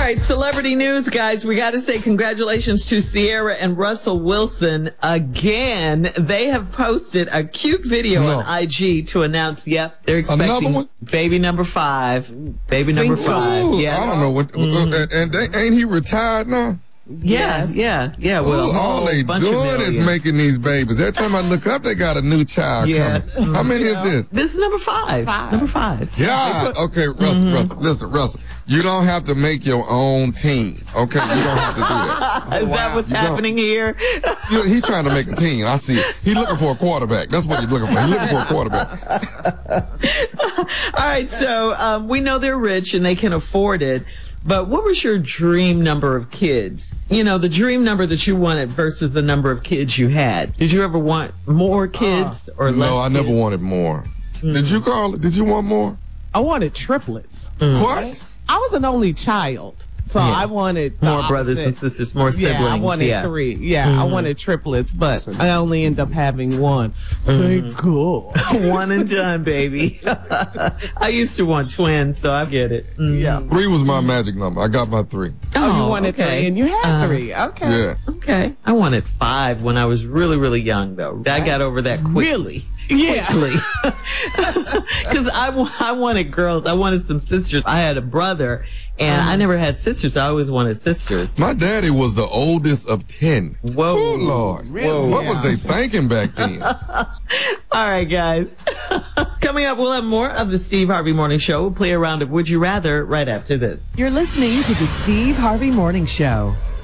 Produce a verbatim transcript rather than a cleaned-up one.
right, celebrity news, guys. We got to say congratulations to Sierra and Russell Wilson again. They have posted a cute video no. on I G to announce, yep, they're expecting baby number five. Baby number five. Ooh, yeah. I don't know what. Mm-hmm. Uh, and they, ain't he retired now? Yeah, yes. yeah, yeah. Well, Ooh, all they doing is making these babies. Every time I look up, they got a new child yeah. coming. How many yeah. is this? This is number five. five. Number five. Yeah. Okay, Russell, mm-hmm. Russell. Listen, Russell. You don't have to make your own team. Okay, you don't have to do that. Is wow. that what's you happening here? He's trying to make a team. I see it. He's looking for a quarterback. That's what he's looking for. He's looking for a quarterback. All right. So um, we know they're rich and they can afford it. But what was your dream number of kids? You know, the dream number that you wanted versus the number of kids you had. Did you ever want more kids uh, or less? No, I kids? never wanted more. Mm. Did you, Carla? Did you want more? I wanted triplets. Mm. What? I was an only child. So yeah. I wanted more opposite. brothers and sisters, more siblings. Yeah, I wanted yeah. three. Yeah, mm-hmm. I wanted triplets, but I only end up having one. Mm-hmm. Thank God. One and done, baby. I used to want twins, so I get it. Mm-hmm. Yeah, three was my magic number. I got my three. Oh, oh you wanted okay. three, and you had uh, three. Okay. Yeah. Okay. I wanted five when I was really, really young, though. I got over that quickly. Really? Yeah. Because I, I wanted girls. I wanted some sisters. I had a brother, and um, I never had sisters. I always wanted sisters. My daddy was the oldest of ten. Whoa. Oh, Lord. Really? What yeah. was they thinking back then? All right, guys. Coming up, we'll have more of the Steve Harvey Morning Show. We'll play a round of Would You Rather right after this. You're listening to the Steve Harvey Morning Show.